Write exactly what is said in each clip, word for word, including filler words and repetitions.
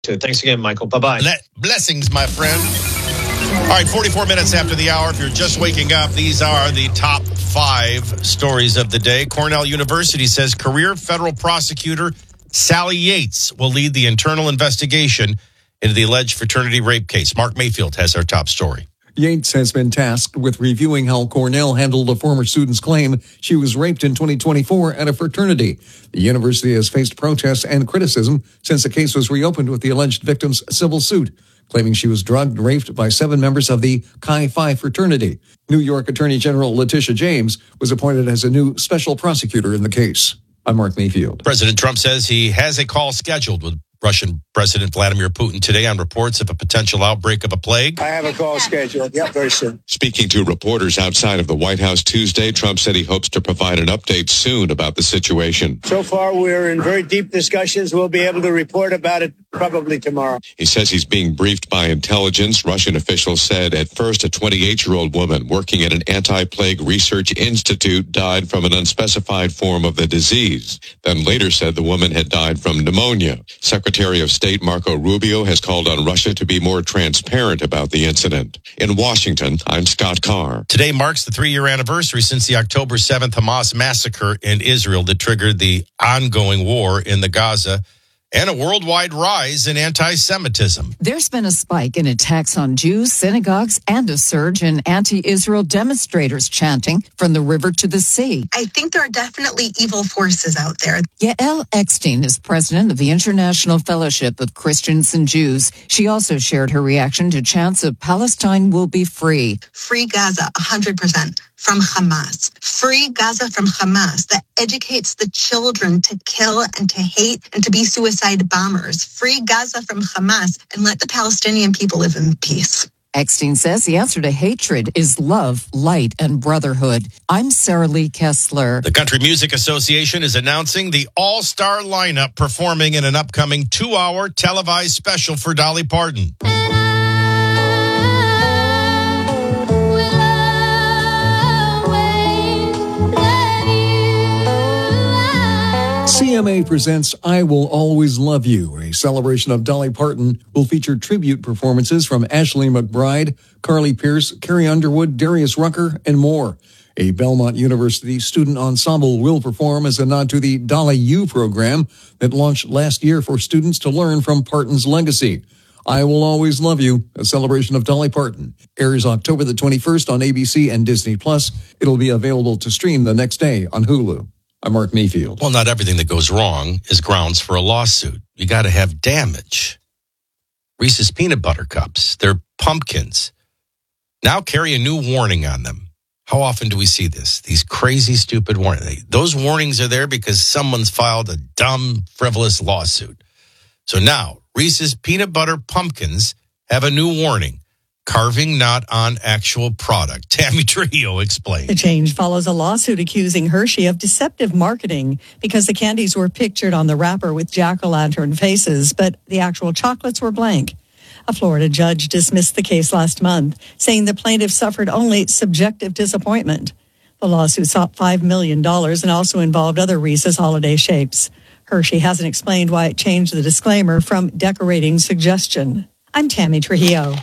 Thanks again, Michael. Bye-bye. Blessings, my friend. All right, forty-four minutes after the hour. If you're just waking up, these are the top five stories of the day. Cornell University says career federal prosecutor Sally Yates will lead the internal investigation into the alleged fraternity rape case. Mark Mayfield has our top story. Yates has been tasked with reviewing how Cornell handled a former student's claim she was raped in twenty twenty-four at a fraternity. The university has faced protests and criticism since the case was reopened with the alleged victim's civil suit, claiming she was drugged and raped by seven members of the Chi Phi fraternity. New York Attorney General Letitia James was appointed as a new special prosecutor in the case. I'm Mark Mayfield. President Trump says he has a call scheduled with Russian President Vladimir Putin today on reports of a potential outbreak of a plague. I have a call scheduled. Yep, very soon. Speaking to reporters outside of the White House Tuesday, Trump said he hopes to provide an update soon about the situation. So far, we're in very deep discussions. We'll be able to report about it probably tomorrow. He says he's being briefed by intelligence. Russian officials said at first a twenty-eight-year-old woman working at an anti-plague research institute died from an unspecified form of the disease. Then later said the woman had died from pneumonia. Secretary of State Marco Rubio has called on Russia to be more transparent about the incident. In Washington, I'm Scott Carr. Today marks the three-year anniversary since the October seventh Hamas massacre in Israel that triggered the ongoing war in the Gaza and a worldwide rise in anti-Semitism. There's been a spike in attacks on Jews, synagogues, and a surge in anti-Israel demonstrators chanting from the river to the sea. I think there are definitely evil forces out there. Yael Eckstein is president of the International Fellowship of Christians and Jews. She also shared her reaction to chants of Palestine will be free. Free Gaza, one hundred percent. From Hamas. Free Gaza from Hamas that educates the children to kill and to hate and to be suicide bombers. Free Gaza from Hamas and let the Palestinian people live in peace. Eckstein says the answer to hatred is love, light, and brotherhood. I'm Sarah Lee Kessler. The Country Music Association is announcing the all-star lineup performing in an upcoming two-hour televised special for Dolly Parton. C M A presents I Will Always Love You, a celebration of Dolly Parton, will feature tribute performances from Ashley McBryde, Carly Pearce, Carrie Underwood, Darius Rucker, and more. A Belmont University student ensemble will perform as a nod to the Dolly U program that launched last year for students to learn from Parton's legacy. I Will Always Love You, a celebration of Dolly Parton, airs October the twenty-first on A B C and Disney Plus. It'll be available to stream the next day on Hulu. I'm Mark Mayfield. Well, not everything that goes wrong is grounds for a lawsuit. You got to have damage. Reese's Peanut Butter Cups, they're pumpkins, now carry a new warning on them. How often do we see this? These crazy, stupid warnings. Those warnings are there because someone's filed a dumb, frivolous lawsuit. So now, Reese's Peanut Butter Pumpkins have a new warning. Carving not on actual product. Tammy Trujillo explains. The change follows a lawsuit accusing Hershey of deceptive marketing because the candies were pictured on the wrapper with jack-o'-lantern faces, but the actual chocolates were blank. A Florida judge dismissed the case last month, saying the plaintiff suffered only subjective disappointment. The lawsuit sought five million dollars and also involved other Reese's holiday shapes. Hershey hasn't explained why it changed the disclaimer from decorating suggestion. I'm Tammy Trujillo.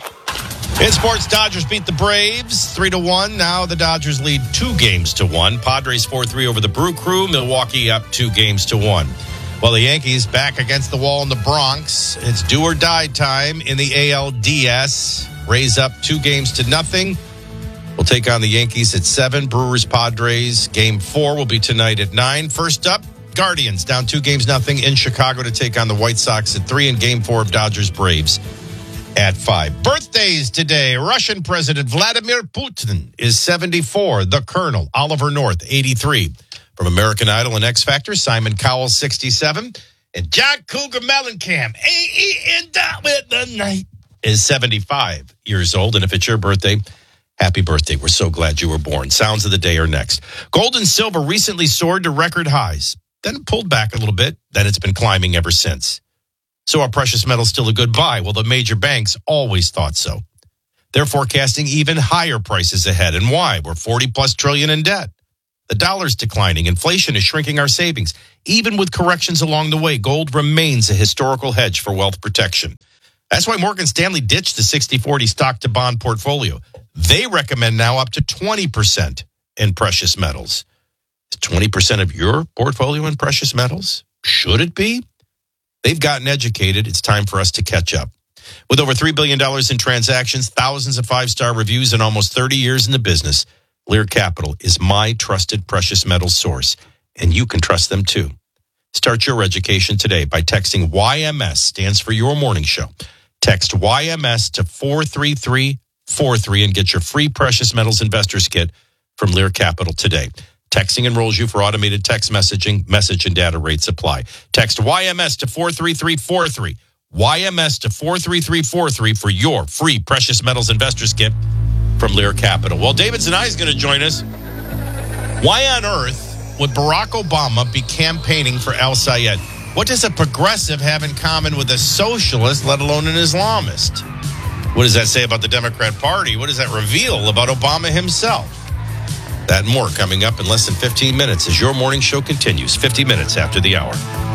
In sports, Dodgers beat the Braves three to one. Now the Dodgers lead two games to one. Padres four three over the Brew Crew. Milwaukee up two games to one. While the Yankees back against the wall in the Bronx. It's do or die time in the A L D S. Rays up two games to nothing. We'll take on the Yankees at seven. Brewers, Padres. Game four will be tonight at nine. First up, Guardians down two games nothing in Chicago to take on the White Sox at three. And game four of Dodgers Braves at five. Birthdays today. Russian President Vladimir Putin is seventy-four. The Colonel, Oliver North, eighty-three. From American Idol and X Factor, Simon Cowell, sixty-seven. And John Cougar Mellencamp, A E N with the night, is seventy-five years old. And if it's your birthday, happy birthday. We're so glad you were born. Sounds of the day are next. Gold and silver recently soared to record highs. Then it pulled back a little bit. Then it's been climbing ever since. So are precious metals still a good buy? Well, the major banks always thought so. They're forecasting even higher prices ahead. And why? We're forty plus trillion in debt. The dollar's declining. Inflation is shrinking our savings. Even with corrections along the way, gold remains a historical hedge for wealth protection. That's why Morgan Stanley ditched the sixty forty stock to bond portfolio. They recommend now up to twenty percent in precious metals. Is twenty percent of your portfolio in precious metals? Should it be? They've gotten educated. It's time for us to catch up. With over three billion dollars in transactions, thousands of five-star reviews, and almost thirty years in the business, Lear Capital is my trusted precious metals source, and you can trust them too. Start your education today by texting Y M S, stands for Your Morning Show. Text Y M S to four three three four three and get your free Precious Metals Investors Kit from Lear Capital today. Texting enrolls you for automated text messaging. Message and data rates apply. Text Y M S to four three three four three. Y M S to four three three four three for your free Precious Metals Investors Kit from Lear Capital. Well, David Zanai is going to join us. Why on earth would Barack Obama be campaigning for Al Sayed? What does a progressive have in common with a socialist, let alone an Islamist? What does that say about the Democrat Party? What does that reveal about Obama himself? That and more coming up in less than fifteen minutes as your morning show continues, fifty minutes after the hour.